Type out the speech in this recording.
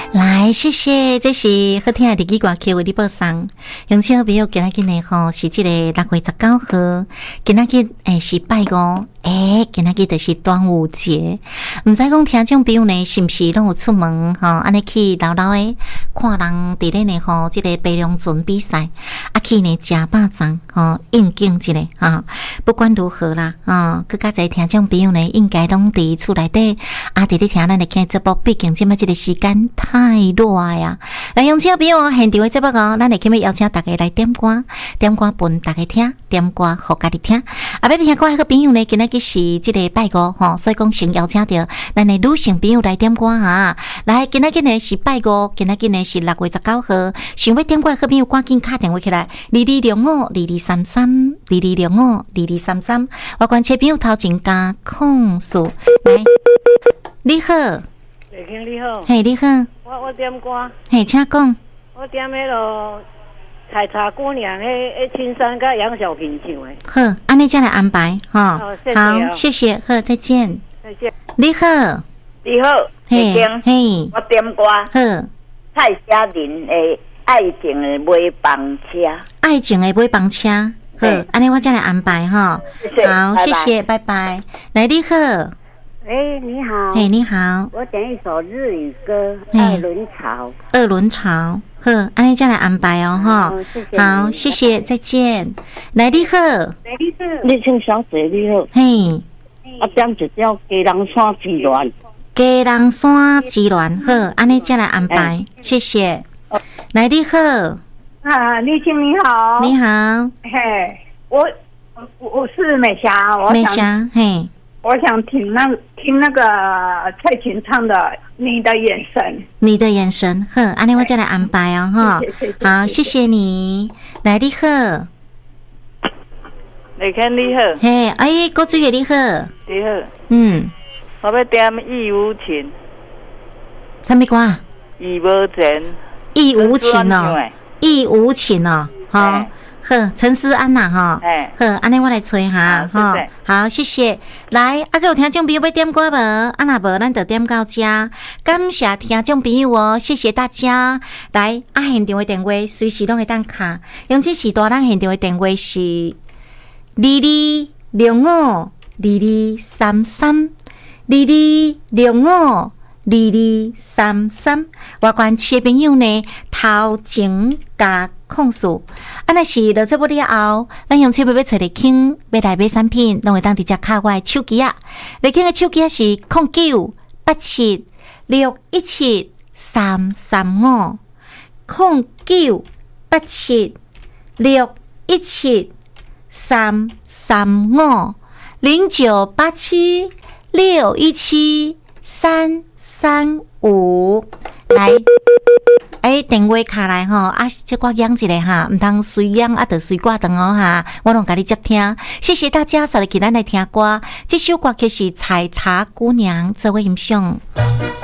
来，谢谢，这是好听的日语歌曲为你播送。乡亲朋友，今仔日呢吼是这个6月19号，今仔日是拜五，今仔日就是端午节。唔知讲听众朋友呢是不是拢有出门吼，安尼去老老的看人伫咧呢吼，这个白龙船比赛，去呢食饱粽吼，应景一下哈。不管如何啦，更加侪听众朋友呢，应该拢伫厝内底伫咧听咱的听节目，毕竟即摆即个时间太热呀。来，乡亲朋友，现场的节目咱会去邀请大家来点歌，点歌分大家听，点歌互家己听。要听歌迄个朋友呢，今仔日是即个拜五吼，所以讲先邀请到咱的女性朋友来点歌哈。来，今仔日呢是拜五，今仔日呢是6月19号，想要点歌的朋友赶紧打电话起来，22052233，22052233。我关切朋友头前加控诉，来，你好， 谢兄你好， 嘿，你好， 我点歌， 嘿，请讲。 我点迄落采茶姑娘迄青山甲杨小平唱的。 好，安尼再来安排哈。 好，谢谢好，谢谢，好，再见。 再见。 你好， 你好， 嘿，嘿， 我点歌。 好， 蔡佳玲的《爱情的尾房车》。 爱情的尾房车，好，安尼我再来安排哈。好，谢谢，拜拜。来，你好。 你好。 嘿，你好。 我点一首日语歌《二轮潮》。 二轮潮，好，安尼再来安排哦，哈。好，谢谢，再见。来，你好。 你姓小姐，你好。 嘿。 我点一条《鸡人山之恋》。 鸡人山之恋，好，安尼再来安排，谢谢。来，你好。 丽青你好。 你好。 嘿，我是美霞， 美霞，嘿。 我想听那个蔡琴唱的《你的眼神》。 你的眼神，好，安尼我再来安排哦，哈。好，谢谢你。来，你好。 李肯你好。 嘿，郭主任你好。 你好。我要点义无情。 什么歌？ 义无情。 义无情哦，义无情哦，好。好，陈思安呐，哈，好，安尼我来吹哈，哈，好，谢谢。来，还有听众朋友要点歌无？若无，咱就点到这。感谢听众朋友哦，谢谢大家。来，现场的电话随时拢会当卡，用这时段咱现场的电话是22052233，22052233。我关切朋友呢，头前加控诉，若是落这部了后，咱用手要找嚟听，要来买产品，拢会当直接卡我的手机啊。嚟听的手机是0987673735，0987673335。来，电话卡来吼，这我养一下哈，唔通随养就随挂断哦哈，我拢甲你接听。谢谢大家，稍日起咱来听歌，这首歌曲是《采茶姑娘》，这位欣赏。